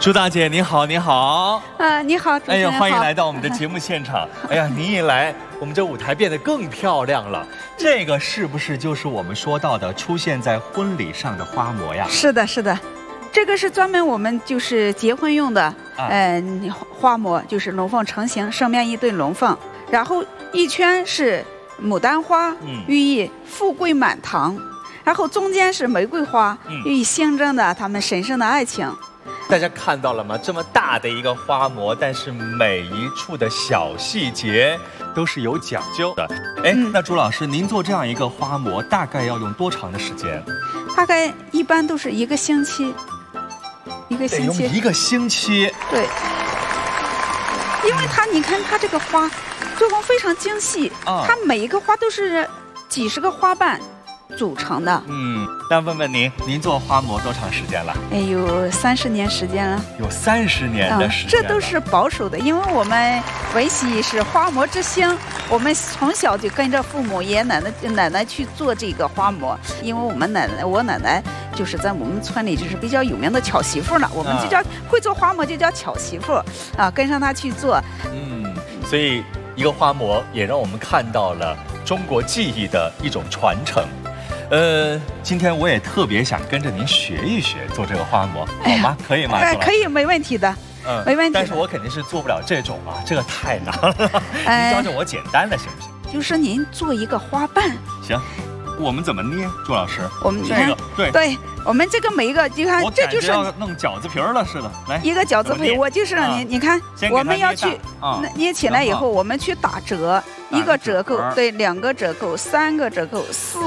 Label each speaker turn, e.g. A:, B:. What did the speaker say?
A: 朱大姐，你好，你好。
B: 你好，主持人好。
A: 欢迎来到我们的节目现场。哎呀，您一来，我们这舞台变得更漂亮了。这个是不是就是我们说到的出现在婚礼上的花模呀？
B: 是的，是的。这个是专门我们就是结婚用的，花模，就是龙凤成型，正面一对龙凤，然后一圈是牡丹花，寓意富贵满堂，然后中间是玫瑰花，寓意象征的他们神圣的爱情。
A: 大家看到了吗？这么大的一个花模，但是每一处的小细节都是有讲究的。那朱老师，您做这样一个花模，大概要用多长的时间？
B: 大概一般都是1个星期。1个星期。
A: 用1个星期。
B: 对。因为你看它这个花，做工非常精细，它每一个花都是几十个花瓣组成的。
A: 那问问您做花模多长时间了？
B: 有30年时间了。有
A: 30年的时间。
B: 这都是保守的，因为我们维系是花模之星，我们从小就跟着父母、爷爷奶奶去做这个花模。因为我奶奶就是在我们村里就是比较有名的巧媳妇了，我们就叫会做花模就叫巧媳妇跟上她去做。
A: 所以一个花模也让我们看到了中国技艺的一种传承。今天我也特别想跟着您学一学做这个花模，好吗？可以吗？
B: 可以，没问题的。没问题。
A: 但是我肯定是做不了这种这个太难了。您教教我简单的行不行？
B: 就是您做一个花瓣。
A: 行。我们怎么捏，朱老师？
B: 我们
A: 这个
B: 对，我们这个每一个，你看，这就是
A: 要弄饺子皮了似的。来，
B: 一个饺子皮，我就是让你看，我们要去捏起来以后，我们去打折，1个折扣，对，2个折扣，3个折扣，4